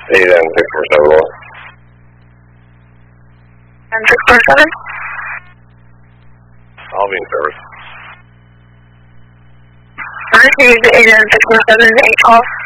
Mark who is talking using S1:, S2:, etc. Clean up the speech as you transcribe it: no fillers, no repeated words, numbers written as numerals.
S1: 8N6471.
S2: And 647?
S1: I'll be in service.
S2: I received 8N647 8 calls.